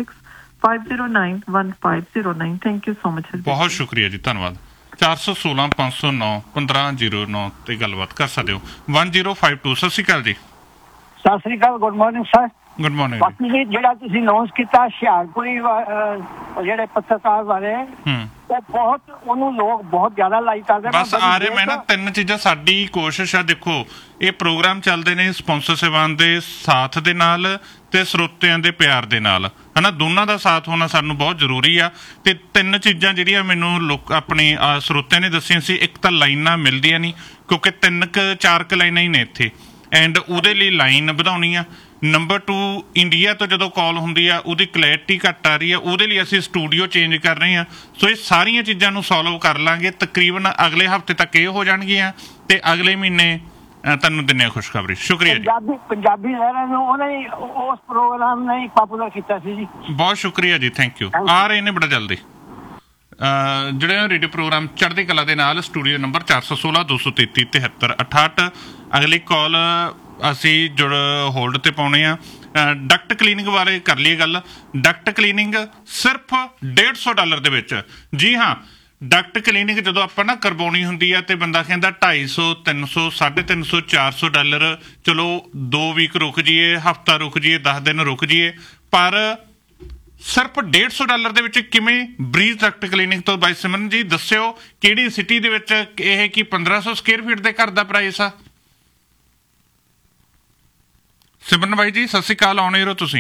4165091509। Thank you so much. ਬਹੁਤ ਸ਼ੁਕਰੀਆ ਜੀ, ਧੰਨਵਾਦ। 416 509 1509 ਤੇ ਗੱਲਬਾਤ ਕਰ ਸਕਦੇ ਹੋ। 1052 ਸਤਿ ਸ਼੍ਰੀ ਅਕਾਲ ਜੀ। ਸਤਿ ਸ੍ਰੀ ਅਕਾਲ, good morning sir. Good morning. ਬਾਕੀ ਜੀ ਜਿਹੜਾ ਤੁਸੀਂ ਅਨਾਉਂਸ ਕੀਤਾ ਹੁਸ਼ਿਆਰਪੁਰੀ ਜਿਹੜੇ ਪੱਤਰਕਾਰ ਬਾਰੇ ਉਹ ਬਹੁਤ ਉਹਨੂੰ ਲੋਕ ਬਹੁਤ ਜ਼ਿਆਦਾ ਲਾਈਕ ਕਰਦੇ ਬਸ ਆ ਰਹੇ ਮੈਂ ਨਾ ਤਿੰਨ ਚੀਜ਼ਾਂ ਸਾਡੀ ਕੋਸ਼ਿਸ਼ ਆ। ਦੇਖੋ ਇਹ ਪ੍ਰੋਗਰਾਮ ਚੱਲਦੇ ਨੇ ਸਪਾਂਸਰ ਸੇਵਾਵਾਂ ਦੇ ਸਾਥ ਦੇ ਨਾਲ ਤੇ ਸਰੋਤਿਆਂ ਦੇ ਪਿਆਰ ਦੇ ਨਾਲ ਹਨਾ, ਦੋਨਾਂ ਦਾ ਸਾਥ ਹੋਣਾ ਸਾਨੂੰ ਬਹੁਤ ਜ਼ਰੂਰੀ ਆ। ਤੇ ਤਿੰਨ ਚੀਜ਼ਾਂ ਜਿਹੜੀਆਂ ਮੈਨੂੰ ਲੋਕ ਆਪਣੇ ਸਰੋਤਿਆਂ ਨੇ ਦੱਸੀਆਂ ਸੀ, ਇੱਕ ਤਾਂ ਲਾਈਨਾਂ ਮਿਲਦੀਆਂ ਨਹੀਂ ਕਿਉਂਕਿ 3-4 ਲਾਈਨਾਂ ਹੀ ਨੇ ਇੱਥੇ ਐਂਡ ਉਹਦੇ ਲਈ ਲਾਈਨ ਵਧਾਉਣੀ ਆ। ਨੰਬਰ 2 ਇੰਡੀਆ ਤੋਂ ਜਦੋਂ ਕਾਲ ਹੁੰਦੀ ਆ ਉਹਦੀ ਕਲੈਰਿਟੀ ਘੱਟ ਆ ਰਹੀ ਆ, ਉਹਦੇ ਲਈ ਅਸੀਂ ਸਟੂਡੀਓ ਚੇਂਜ ਕਰ ਰਹੇ ਹਾਂ। ਸੋ ਇਹ ਸਾਰੀਆਂ ਚੀਜ਼ਾਂ ਨੂੰ ਸੋਲਵ ਕਰ ਲਾਂਗੇ ਤਕਰੀਬਨ ਅਗਲੇ ਹਫਤੇ ਤੱਕ ਇਹ ਹੋ ਜਾਣਗੀਆਂ ਤੇ ਅਗਲੇ ਮਹੀਨੇ ਤੁਹਾਨੂੰ ਦਿੰਦੇ ਹਾਂ ਖੁਸ਼ਖਬਰੀ। ਸ਼ੁਕਰੀਆ ਜੀ। ਪੰਜਾਬੀ ਲਹਿਰਾਂ ਨੂੰ ਉਹਨਾਂ ਨੇ ਉਸ ਪ੍ਰੋਗਰਾਮ ਨੇ ਪਾਪੂਲਰ ਕੀਤਾ ਸੀ ਜੀ। ਬਹੁਤ ਸ਼ੁਕਰੀਆ ਜੀ, ਥੈਂਕ ਯੂ। ਆ ਰਹੇ ਨੇ ਬੜਾ ਜਲਦੀ ਜਿਹੜੇ ਰੇਡੀਓ ਪ੍ਰੋਗਰਾਮ ਚੜ੍ਹਦੀ ਕਲਾ ਦੇ ਨਾਲ। Studio number 416 233 73 68। ਅਗਲੀ ਕਾਲ ਅਸੀਂ ਹੋਲਡ ਤੇ ਪਾਉਣੇ ਆ। ਡਕਟ ਕਲੀਨਿੰਗ ਬਾਰੇ ਕਰ ਲਈਏ ਗੱਲ। ਡਕਟ ਕਲੀਨਿੰਗ ਸਿਰਫ $150 ਦੇ ਵਿੱਚ। ਜੀ ਹਾਂ, ਡਕਟ ਕਲੀਨਿੰਗ ਜਦੋਂ ਆਪਾਂ ਨਾ ਕਰਵਾਉਣੀ ਹੁੰਦੀ ਆ ਤੇ ਬੰਦਾ ਕਹਿੰਦਾ $250, $300, $350, $400। ਚਲੋ 2 ਵੀਕ ਰੁਕ ਜਾਈਏ, ਹਫ਼ਤਾ ਰੁਕ ਜਾਈਏ, 10 ਦਿਨ ਰੁਕ ਜਾਈਏ, ਪਰ ਸਿਰਫ $150 ਦੇ ਵਿੱਚ ਕਿਵੇਂ? ਬਰੀਜ਼ ਡਕਟ ਕਲੀਨਿੰਗ ਤੋਂ ਬਾਈ ਸਿਮਰਨ ਜੀ ਦੱਸਿਓ ਕਿਹੜੀ ਸਿਟੀ ਦੇ ਵਿੱਚ ਇਹ ਕੀ 1500 ਸਕੁਅਰ ਫੀਟ ਦੇ ਘਰ ਦਾ ਪ੍ਰਾਈਸ ਆ? ਸਿਮਰਨ ਬਾਈ ਜੀ ਸਤਿ ਸ਼੍ਰੀ ਅਕਾਲ, ਆਉਣੇ ਰਹੋ ਤੁਸੀਂ।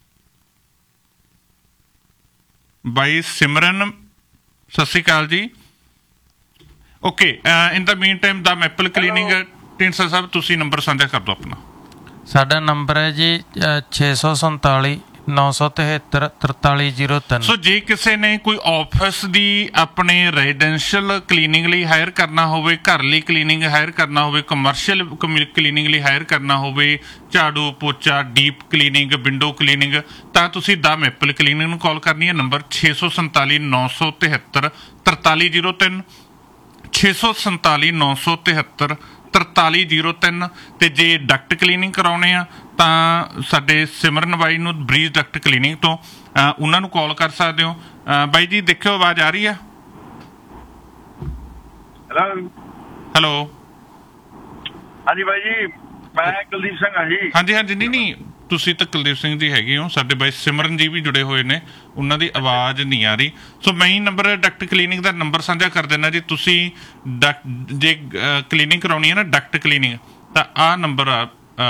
ਬਾਈ ਸਿਮਰਨ ਸਤਿ ਸ਼੍ਰੀ ਅਕਾਲ ਜੀ। ਓਕੇ, ਇਨ ਦਾ ਮੀਨ ਟਾਈਮ ਦਾ ਮੈਪਲ ਕਲੀਨਿੰਗ ਢੀਂਡਸਾ ਸਾਹਿਬ ਤੁਸੀਂ ਨੰਬਰ ਸਾਂਝਾ ਕਰ ਦਿਓ ਆਪਣਾ। ਸਾਡਾ ਨੰਬਰ ਹੈ ਜੀ 647 973 4303। ਸੋ ਜੇ ਕਿਸੇ ਨੇ ਕੋਈ ਆਫਿਸ ਦੀ ਆਪਣੇ ਰੈਜ਼ੀਡੈਂਸ਼ੀਅਲ ਕਲੀਨਿੰਗ ਲਈ ਹਾਇਰ ਕਰਨਾ ਹੋਵੇ, ਘਰ ਲਈ ਕਲੀਨਿੰਗ ਹਾਇਰ ਕਰਨਾ ਹੋਵੇ, ਕਮਰਸ਼ੀਅਲ ਕਲੀਨਿੰਗ ਲਈ ਹਾਇਰ ਕਰਨਾ ਹੋਵੇ, ਝਾੜੂ ਪੋਚਾ, ਡੀਪ ਕਲੀਨਿੰਗ, ਵਿੰਡੋ ਕਲੀਨਿੰਗ, ਤਾਂ ਤੁਸੀਂ ਦਾ ਮੈਪਲ ਕਲੀਨਿੰਗ ਨੂੰ ਕਾਲ ਕਰਨੀ ਹੈ। ਨੰਬਰ 647 973 4303 647 973 4303। ਤੇ ਜੇ ਡਕਟ ਕਲੀਨਿੰਗ ਕਰਾਉਣੇ ਆ ਤਾਂ ਸਾਡੇ ਸਿਮਰਨ ਬਾਈ ਨੂੰ ਬਰੀਜ਼ ਡਕਟ ਕਲੀਨਿੰਗ ਤੋਂ ਉਹਨਾਂ ਨੂੰ ਕਾਲ ਕਰ ਸਕਦੇ ਹੋ। ਬਾਈ ਜੀ ਦੇਖਿਓ ਆਵਾਜ਼ ਆ ਰਹੀ ਆ? ਹੈਲੋ ਹਾਂਜੀ ਬਾਈ ਜੀ, ਮੈਂ ਕੁਲਦੀਪ ਸਿੰਘ ਹਾਂ ਜੀ। ਹਾਂਜੀ ਹਾਂਜੀ, ਨਹੀਂ ਤੁਸੀਂ ਤਾਂ ਕੁਲਦੀਪ ਸਿੰਘ ਜੀ ਹੈਗੇ ਹੋ। ਸਾਡੇ ਬਾਈ ਸਿਮਰਨ ਜੀ ਵੀ ਜੁੜੇ ਹੋਏ ਨੇ, ਉਹਨਾਂ ਦੀ ਆਵਾਜ਼ ਨਹੀਂ ਆ ਰਹੀ। ਸੋ ਮੈਂ ਨੰਬਰ ਡਕਟ ਕਲੀਨਿੰਗ ਦਾ ਨੰਬਰ ਸਾਂਝਾ ਕਰ ਦੇਣਾ ਜੀ। ਤੁਸੀਂ ਜੇ ਕਲੀਨਿੰਗ ਕਰਾਉਣੀ ਹੈ ਨਾ ਡਕਟ ਕਲੀਨਿੰਗ, ਤਾਂ ਆਹ ਨੰਬਰ ਆ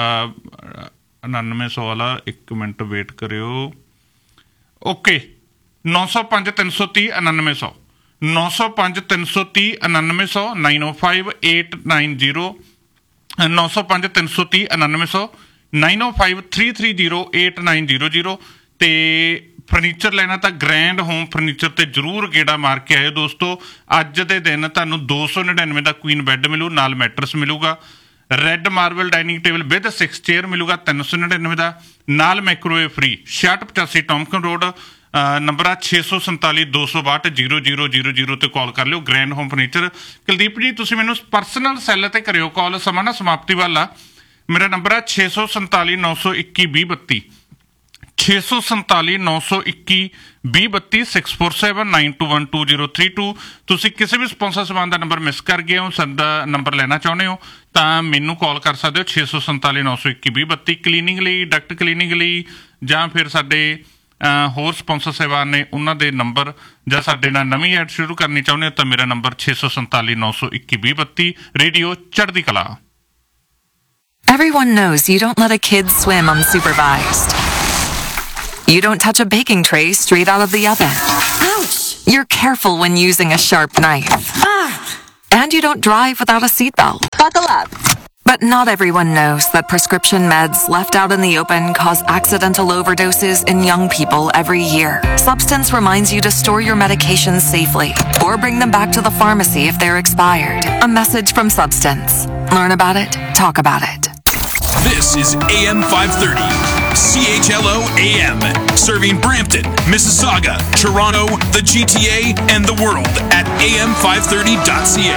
9900 ਵਾਲਾ। 1 ਮਿੰਟ ਵੇਟ ਕਰਿਓ। ਓਕੇ, 905 330 9900 905 330 9900 905 890 905 330 9900 905 330 8900। ਤੇ ਫਰਨੀਚਰ ਲੈਣਾ ਤਾਂ ਗ੍ਰੈਂਡ ਹੋਮ ਫਰਨੀਚਰ ਤੇ ਜ਼ਰੂਰ ਗੇੜਾ ਮਾਰ ਕੇ ਆਇਓ ਦੋਸਤੋ। ਅੱਜ ਦੇ ਦਿਨ ਤੁਹਾਨੂੰ 299 ਦਾ ਕੁਈਨ ਬੈੱਡ ਮਿਲੂ, ਨਾਲ ਮੈਟਰਸ ਮਿਲੂਗਾ। Red marble dining table with 6 chair ਮਿਲੂਗਾ 399 ਦਾ, ਨਾਲ ਮਾਈਕ੍ਰੋਵੇਵ ਫ੍ਰੀ। 6685 ਟੌਮਕਨ ਰੋਡ। ਨੰਬਰ ਆ 647 262 0000 ਤੇ ਕਾਲ ਕਰ ਲਿਓ। Grand home furniture. ਕੁਲਦੀਪ ਜੀ ਤੁਸੀਂ ਮੈਨੂੰ ਪਰਸਨਲ ਸੈੱਲ ਤੇ ਕਰਿਓ ਕਾਲ, ਸਮਾਂ ਨਾ ਸਮਾਪਤੀ ਵੱਲ ਆ। ਮੇਰਾ ਨੰਬਰ ਆ 647 921 2032 647 921 2032 647 921 2032। ਤੁਸੀਂ ਕਿਸੇ ਵੀ ਸਪਾਂਸਰ ਸਮਾਨ ਦਾ ਨੰਬਰ ਮਿਸ ਕਰ ਗਏ ਹੋ, ਸਾਡਾ ਨੰਬਰ ਲੈਣਾ ਚਾਹੁੰਦੇ ਹੋ ਤਾਂ ਮੈਨੂੰ ਕਾਲ ਕਰ ਸਕਦੇ ਹੋ 647 921 2032 ਕਲੀਨਿੰਗ ਲਈ, ਡਕਟ ਕਲੀਨਿੰਗ ਲਈ, ਜਾਂ ਫਿਰ ਸਾਡੇ ਹੋਰ ਸਪਾਂਸਰ ਸੇਵਾ ਨੇ ਉਹਨਾਂ ਦੇ ਨੰਬਰ, ਜਾਂ ਸਾਡੇ ਨਾਲ ਨਵੀਂ ਐਡ ਸ਼ੁਰੂ ਕਰਨੀ ਚਾਹੁੰਦੇ ਹੋ ਤਾਂ ਮੇਰਾ ਨੰਬਰ 647 921 2032। ਰੇਡੀਓ ਚੜ੍ਹਦੀ ਕਲਾ। Everyone knows you don't let a kid swim unsupervised. You don't touch a baking tray straight out of the oven. Ouch! You're careful when using a sharp knife. And you don't drive without a seatbelt. Buckle up. But not everyone knows that prescription meds left out in the open cause accidental overdoses in young people every year. Substance reminds you to store your medications safely or bring them back to the pharmacy if they're expired. A message from Substance. Learn about it, talk about it. This is AM 530, CHLO AM, serving Brampton, Mississauga, Toronto, the GTA, and the world at am530.ca.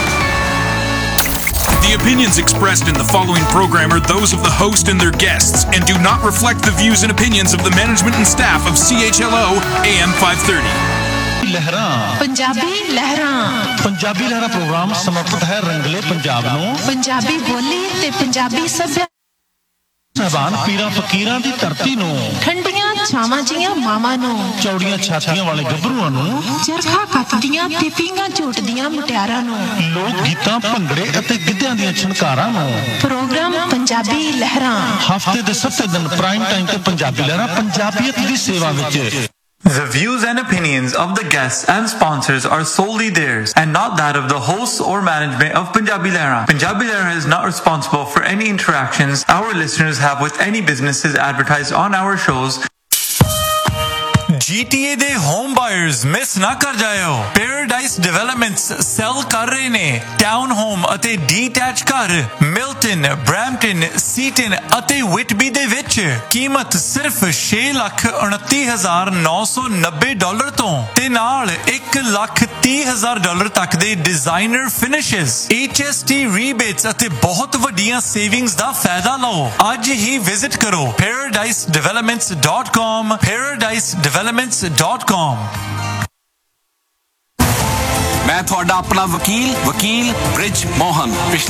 The opinions expressed in the following program are those of the host and their guests and do not reflect the views and opinions of the management and staff of CHLO AM 530. Punjabi ਲਹਿਰਾਂ programme ਸਮਰਪਿਤ ਹੈ ਰੰਗਲੇ ਪੰਜਾਬ ਨੂੰ, ਪੰਜਾਬੀ ਬੋਲੀ ਤੇ ਪੰਜਾਬੀ ਸੱਭਿਆਚਾਰ, ਸਹਿਬਾਨ ਪੀਰਾਂ ਫਕੀਰਾਂ ਦੀ ਧਰਤੀ ਨੂੰ, ਠੰਡੀਆਂ ਛਾਵਾਂ ਜੀਆਂ ਮਾਵਾਂ ਨੂੰ, ਚੌੜੀਆਂ ਛਾਤੀਆਂ ਵਾਲੇ ਗੱਭਰੂਆਂ ਨੂੰ, ਚਰਖਾ ਕੱਤਦੀਆਂ ਤੇ ਪੀਂਘਾਂ ਝੂਟਦੀਆਂ ਮੁਟਿਆਰਾਂ ਨੂੰ, ਲੋਕ ਗੀਤਾਂ, ਭੰਗੜੇ ਅਤੇ ਗਿੱਧਿਆਂ ਦੀਆਂ ਛਣਕਾਰਾਂ ਨੂੰ। ਪ੍ਰੋਗਰਾਮ ਪੰਜਾਬੀ ਲਹਿਰਾਂ ਹਫ਼ਤੇ ਦੇ 7 ਦਿਨ ਪ੍ਰਾਈਮ ਟਾਈਮ ਤੇ ਪੰਜਾਬੀ ਲਹਿਰਾਂ ਪੰਜਾਬੀਅਤ ਦੀ ਸੇਵਾ ਵਿੱਚ। The views and opinions of the guests and sponsors are solely theirs and not that of the hosts or management of Punjabi Lehra. Punjabi Lehra is not responsible for any interactions our listeners have with any businesses advertised on our shows. GTA ਦੇ home buyers miss ਨਾ ਕਰ ਜਾਇਓ। ਪੈਰਾਡਾਈਸ developments cell ਕਰ ਰਹੇ ਨੇ town home ਅਤੇ detach ਘਰ Milton, Brampton, ਸੀਟਨ ਅਤੇ ਵਿਟਬੀ ਦੇ ਵਿੱਚ। ਕੀਮਤ ਸਿਰਫ $6,29,990 ਤੋਂ ਤੇ ਨਾਲ $1,30,000 ਤੱਕ ਦੇ ਡਿਜ਼ਾਈਨਰ ਫਿਨਿਸ਼ਸ, HST ਰੀਬੇਟਸ ਅਤੇ ਬਹੁਤ ਵੱਡੀਆਂ ਸੇਵਿੰਗਸ ਦਾ ਫਾਇਦਾ ਲਓ। ਅੱਜ ਹੀ ਵਿਜ਼ਿਟ ਕਰੋ paradisedevelopments.com, paradisedevelopments.com। मैं थोड़ा अपना वकील बृज मोहन।